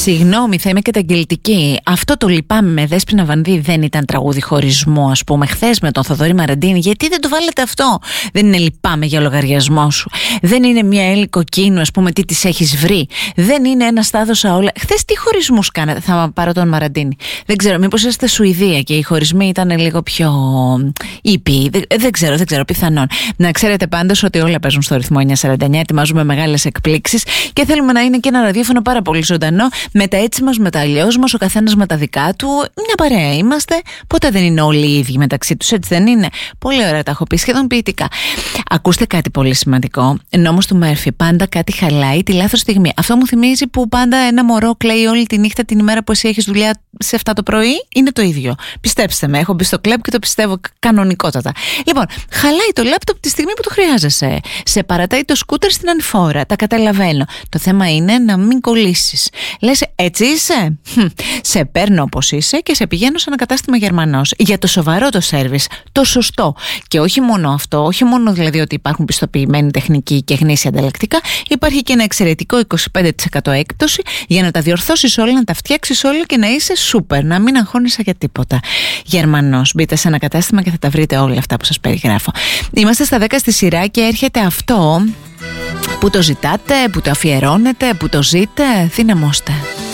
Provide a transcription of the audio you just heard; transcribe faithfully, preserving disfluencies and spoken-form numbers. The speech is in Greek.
Συγγνώμη, θα είμαι καταγγελτική. Αυτό το λυπάμαι με Δέσποινα Βανδύ δεν ήταν τραγούδι χωρισμό, ας πούμε, χθες με τον Θοδωρή Μαραντίνη? Γιατί δεν το βάλετε αυτό? Δεν είναι λυπάμαι για λογαριασμό σου? Δεν είναι μια Έλλη Κοκκίνου, ας πούμε, τι τις έχεις βρει? Δεν είναι ένα στάδωσα όλα? Χθες τι χωρισμούς κάνατε? Θα πάρω τον Μαραντίνη. Δεν ξέρω, μήπως είστε Σουηδία και οι χωρισμοί ήταν λίγο πιο ήπιοι? Δεν, δεν ξέρω, δεν ξέρω, πιθανόν. Να ξέρετε πάντως ότι όλα παίζουν στο ρυθμό εννιακόσια σαράντα εννιά. Ετοιμάζουμε μεγάλες εκπλήξεις και θέλουμε να είναι και ένα ραδιόφωνο πάρα πολύ ζωντανό, με τα έτσι μας, με τα αλλιώς μας, ο καθένας με τα δικά του. Μια παρέα είμαστε. Ποτέ δεν είναι όλοι οι ίδιοι μεταξύ τους, έτσι δεν είναι? Πολύ ωραία τα έχω πει, σχεδόν ποιητικά. Ακούστε κάτι πολύ σημαντικό. Νόμος του Μέρφυ. Πάντα κάτι χαλάει τη λάθος στιγμή. Αυτό μου θυμίζει που πάντα ένα μωρό κλαίει όλη τη νύχτα την ημέρα που εσύ έχεις δουλειά σε εφτά το πρωί. Είναι το ίδιο. Πιστέψτε με, έχω μπει στο κλαμπ και το πιστεύω κανονικότατα. Λοιπόν, χαλάει το λάπτοπ τη στιγμή που το χρειάζεσαι. Σε παρατάει το σκούτερ στην ανηφόρα. Τα καταλαβαίνω. Το θέμα είναι να μην κολλήσεις. Λες, έτσι είσαι? Σε παίρνω όπως είσαι και σε πηγαίνω σε ένα κατάστημα Γερμανός. Για το σοβαρό το σέρβις, το σωστό. Και όχι μόνο αυτό, όχι μόνο δηλαδή ότι υπάρχουν πιστοποιημένοι τεχνικοί και γνήσια ανταλλακτικά, υπάρχει και ένα εξαιρετικό είκοσι πέντε τοις εκατό έκπτωση για να τα διορθώσεις όλα, να τα φτιάξεις όλα και να είσαι σούπερ, να μην αγχώνεσαι για τίποτα. Γερμανός, μπείτε σε ένα κατάστημα και θα τα βρείτε όλα αυτά που σας περιγράφω. Είμαστε στα δέκα στη σειρά και έρχεται αυτό που το ζητάτε, που το αφιερώνετε, που το ζείτε. Δυναμώστε.